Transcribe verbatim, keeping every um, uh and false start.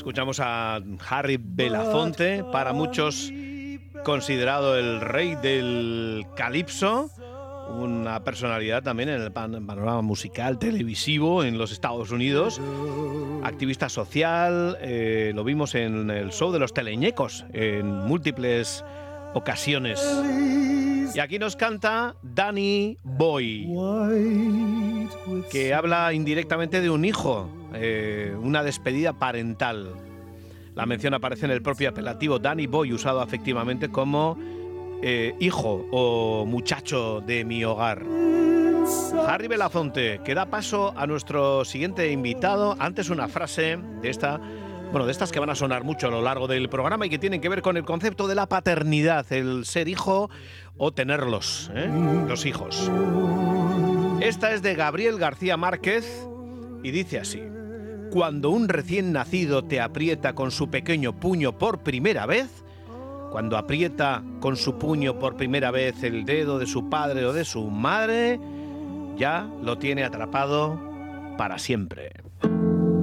Escuchamos a Harry Belafonte, para muchos considerado el rey del calipso, una personalidad también en el panorama musical, televisivo en los Estados Unidos, activista social, eh, lo vimos en el show de los teleñecos en múltiples ocasiones. Y aquí nos canta Danny Boy, que habla indirectamente de un hijo, eh, una despedida parental. La mención aparece en el propio apelativo Danny Boy, usado afectivamente como eh, hijo o muchacho de mi hogar. Harry Belafonte, que da paso a nuestro siguiente invitado. Antes una frase de esta, bueno, de estas que van a sonar mucho a lo largo del programa y que tienen que ver con el concepto de la paternidad, el ser hijo o tenerlos, ¿eh? los hijos. Esta es de Gabriel García Márquez y dice así: cuando un recién nacido te aprieta con su pequeño puño por primera vez, cuando aprieta con su puño por primera vez el dedo de su padre o de su madre, ya lo tiene atrapado para siempre.